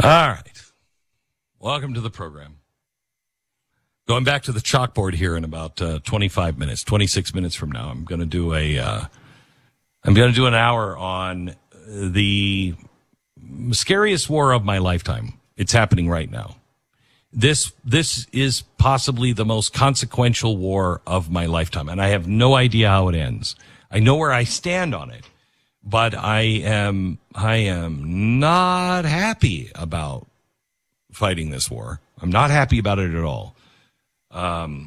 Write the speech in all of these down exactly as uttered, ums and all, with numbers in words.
All right. Welcome to the program. Going back to the chalkboard here in about uh, twenty-five minutes, twenty-six minutes from now, I'm going to do a, uh, I'm going to do an hour on the scariest war of my lifetime. It's happening right now. This, this is possibly the most consequential war of my lifetime, and I have no idea how it ends. I know where I stand on it, but I am, I am not happy about fighting this war. I'm not happy about it at all. Um,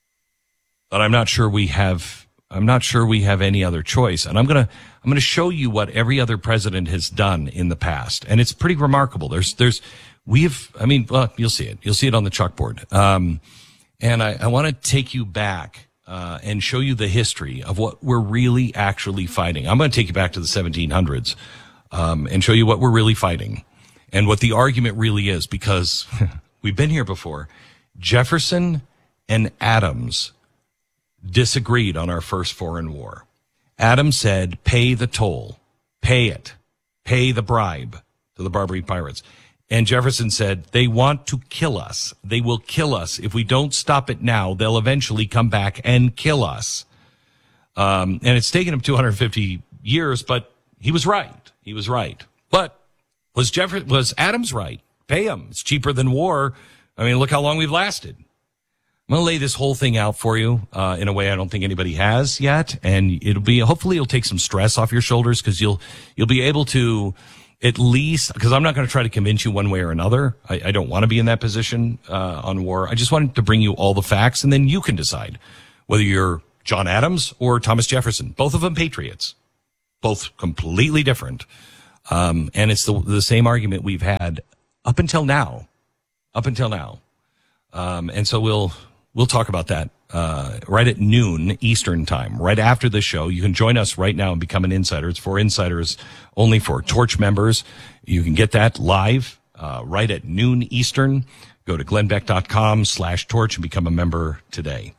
but I'm not sure we have, I'm not sure we have any other choice. And I'm going to, I'm going to show you what every other president has done in the past. And it's pretty remarkable. There's, there's, we've, I mean, well, you'll see it. You'll see it on the chalkboard. Um, and I, I want to take you back, uh, and show you the history of what we're really actually fighting. I'm going to take you back to the seventeen hundreds, um, and show you what we're really fighting and what the argument really is, because we've been here before. Jefferson and Adams disagreed on our first foreign war. Adams said, pay the toll, pay it, pay the bribe to the Barbary pirates. And Jefferson said, they want to kill us. They will kill us. If we don't stop it now, they'll eventually come back and kill us. Um, and it's taken him two hundred fifty years, but he was right. He was right. But was Jefferson, was Adams right? Pay them. It's cheaper than war. I mean, look how long we've lasted. I'm going to lay this whole thing out for you uh, in a way I don't think anybody has yet, and it'll be hopefully it'll take some stress off your shoulders, because you'll you'll be able to at least, because I'm not going to try to convince you one way or another. I, I don't want to be in that position uh, on war. I just wanted to bring you all the facts, and then you can decide whether you're John Adams or Thomas Jefferson. Both of them patriots, both completely different, um, and it's the the same argument we've had up until now. Up until now. Um, and so we'll, we'll talk about that, uh, right at noon Eastern time, right after the show. You can join us right now and become an insider. It's for insiders only, for Torch members. You can get that live, uh, right at noon Eastern. Go to glennbeck.com slash torch and become a member today.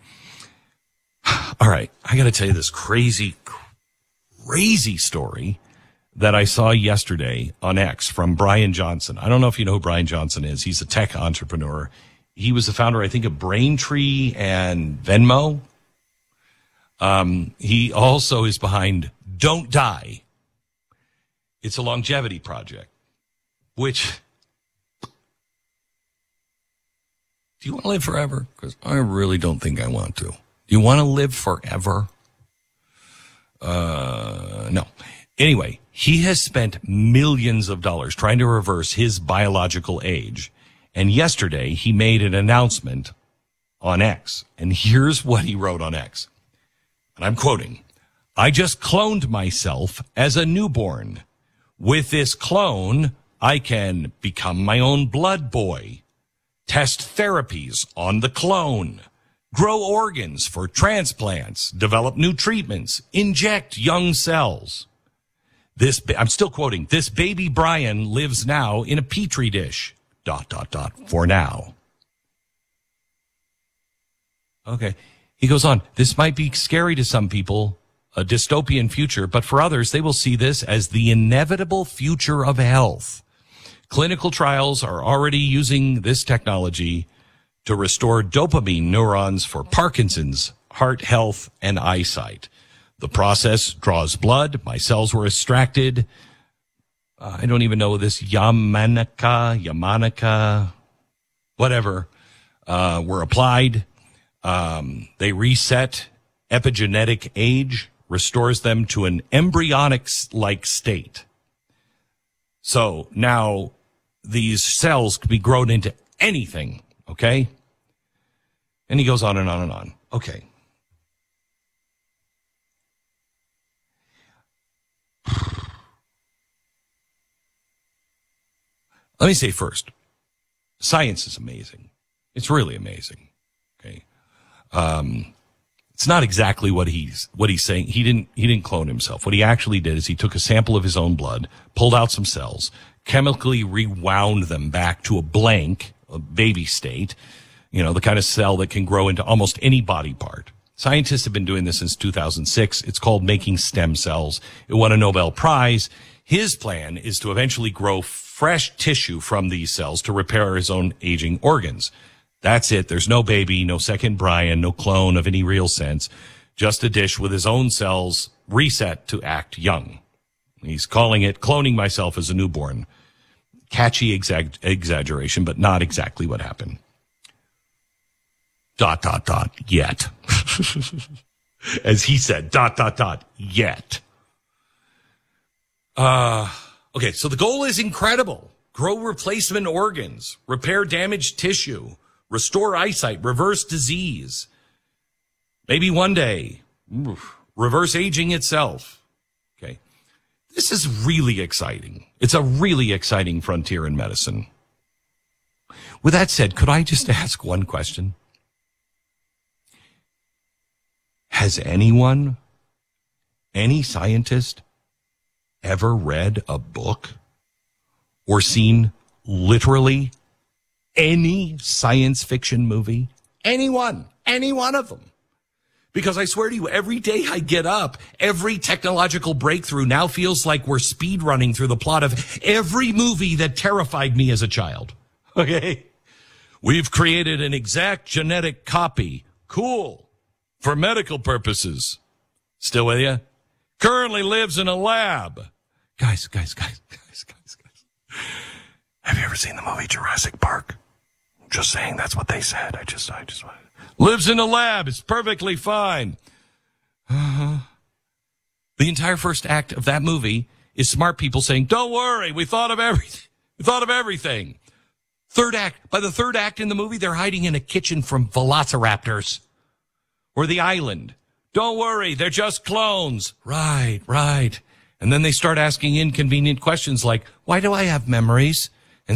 All right. I got to tell you this crazy, crazy story that I saw yesterday on X from Brian Johnson. I don't know if you know who Brian Johnson is. He's a tech entrepreneur. He was the founder, I think, of Braintree and Venmo. Um, he also is behind Don't Die. It's a longevity project, which, do you want to live forever? Because I really don't think I want to. Do you want to live forever? Uh, no. Anyway, he has spent millions of dollars trying to reverse his biological age. And yesterday, he made an announcement on X. And here's what he wrote on X. And I'm quoting, I just cloned myself as a newborn. With this clone, I can become my own blood boy, test therapies on the clone, grow organs for transplants, develop new treatments, inject young cells. This, I'm still quoting, this baby Brian lives now in a petri dish, dot, dot, dot, for now. Okay. He goes on, this might be scary to some people, a dystopian future, but for others, they will see this as the inevitable future of health. Clinical trials are already using this technology to restore dopamine neurons for Parkinson's, heart health, and eyesight. The process draws blood. My cells were extracted. Uh, I don't even know this Yamanaka, Yamanaka, whatever, uh, were applied. Um, they reset epigenetic age, restores them to an embryonic-like state. So now these cells can be grown into anything, okay? And he goes on and on and on. Okay. Let me say first, science is amazing. It's really amazing. Okay. Um, it's not exactly what he's, what he's saying. He didn't, he didn't clone himself. What he actually did is he took a sample of his own blood, pulled out some cells, chemically rewound them back to a blank, a baby state, you know, the kind of cell that can grow into almost any body part. Scientists have been doing this since two thousand six. It's called making stem cells. It won a Nobel Prize. His plan is to eventually grow fresh tissue from these cells to repair his own aging organs. That's it. There's no baby, no second Brian, no clone of any real sense. Just a dish with his own cells reset to act young. He's calling it cloning myself as a newborn. Catchy exag- exaggeration, but not exactly what happened. Dot, dot, dot, yet. As he said, dot, dot, dot, yet. Uh, okay, so the goal is incredible. Grow replacement organs, repair damaged tissue, restore eyesight, reverse disease. Maybe one day, reverse aging itself. Okay. This is really exciting. It's a really exciting frontier in medicine. With that said, could I just ask one question? Has anyone, any scientist, ever read a book or seen literally any science fiction movie? Anyone, any one of them. Because I swear to you, every day I get up, every technological breakthrough now feels like we're speed running through the plot of every movie that terrified me as a child. Okay? We've created an exact genetic copy. Cool. For medical purposes. Still with you? Currently lives in a lab. Guys, guys, guys, guys, guys, guys. Have you ever seen the movie Jurassic Park? Just saying, that's what they said. I just, I just, lives in a lab. It's perfectly fine. Uh-huh. The entire first act of that movie is smart people saying, don't worry, we thought of everything. We thought of everything. Third act, by the third act in the movie, they're hiding in a kitchen from velociraptors. Or the island. Don't worry, they're just clones. Right, right. And then they start asking inconvenient questions like, why do I have memories?